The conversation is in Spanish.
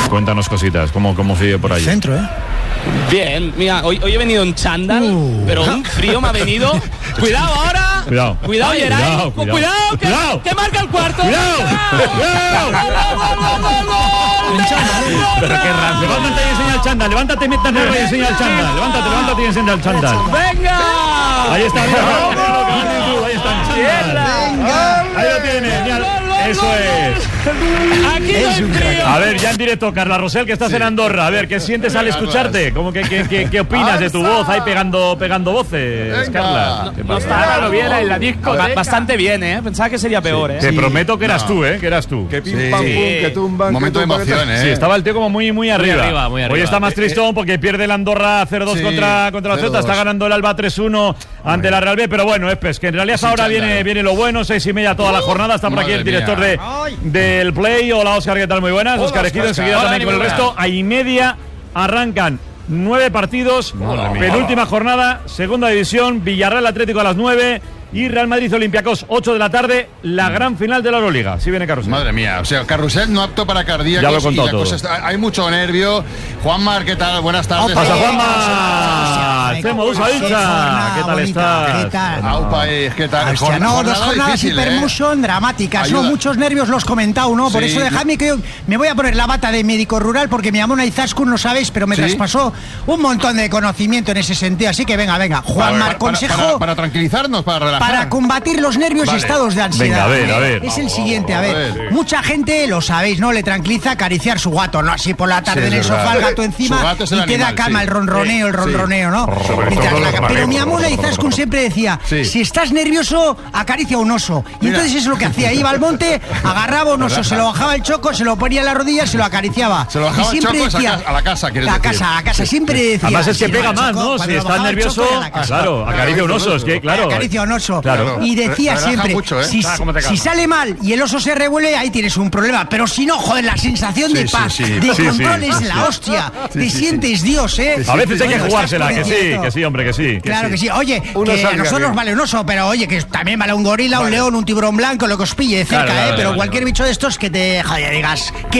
Cuéntanos cositas, ¿cómo sigue por ahí? Centro, Bien, mira, hoy he venido en chándal, pero un frío me ha venido. Cuidado ahora. Cuidado, Geray. Cuidado, que marca el cuarto. Cuidado. Pero qué raro. Levántate y enseña el chándal. Levántate, métete y enseña el chándal. Levántate y enseña el chándal. ¡Venga! Ahí está. Ahí está. Ahí lo tienes. Eso es. Aquí no hay frío. A ver, ya en directo, Carla Rosell, que estás en Andorra. A ver, ¿qué sientes al escucharte? ¿Qué opinas de tu voz ahí pegando voces, Carla? No estaba lo bien en la disco. Bastante bien, ¿eh? Pensaba que sería peor, ¿eh? Te prometo que eras tú, ¿eh? Que eras tú. Que pim, pam, pum, que tumban. Momento de emoción, ¿eh? Sí, estaba el tío como muy arriba. Muy arriba. Hoy está más tristón porque pierde el Andorra 0-2 contra la Celta. Está ganando el Alba 3-1 ante la Real B. Pero bueno, es que en realidad ahora viene lo bueno. 6:30 toda la jornada. Está por aquí el director del Play. Hola, Óscar, ¿qué tal? Muy buenas. Óscar Ejido, enseguida también con el resto. A y media arrancan 9 partidos. Penúltima jornada, segunda división. Villarreal Atlético a las 9. Y Real Madrid Olympiacos, 8 de la tarde, la gran final de la Euroliga. Sí viene Carrusel. Madre mía, o sea, Carrusel no apto para cardíacos. Ya lo he contado y la cosa está, hay mucho nervio. Juanmar, ¿qué tal? Buenas tardes. Pasa, Juanma. ¿Qué tal estás? Aupa, ¿qué tal? Hostia, no, 2 jornadas hipermotion dramáticas, ¿no? Muchos nervios, los comentado, ¿no? Por eso dejadme que yo me voy a poner la bata de médico rural porque me llamó una Izaskun, no sabéis, pero me traspasó un montón de conocimiento en ese sentido. Así que venga, Juanmar, consejo... Para tranquilizarnos, para relajar. Para combatir los nervios y estados de ansiedad. Venga, a ver. Es el siguiente, a ver. Mucha gente, lo sabéis, ¿no? Le tranquiliza acariciar su gato, ¿no? Así por la tarde en el sofá, el gato encima y te da cama, el ronroneo, ¿no? Pero mi amona Izaskun siempre decía, si estás nervioso, acaricia un oso. Y entonces eso es lo que hacía. Iba al monte, agarraba un oso, se lo bajaba el choco, se lo ponía en la rodilla, se lo acariciaba. Se lo bajaba el choco a la casa, ¿quieres decir? A casa, siempre decía. Además es que pega más, ¿no? Si estás nervioso, claro, acaricia un oso, es que claro. Acaricia un oso. Claro. Y decía siempre, mucho, si sale mal y el oso se revuelve, ahí tienes un problema. Pero si no, joder, la sensación de paz, de control es la hostia. Te sientes Dios, ¿eh? A veces hay que jugársela, que sí, hombre, que sí. Claro que sí. Oye, que a nosotros vale un oso, pero oye, que también vale un gorila, un león, un tiburón blanco, lo que os pille de cerca, pero cualquier bicho de estos que te, joder, digas...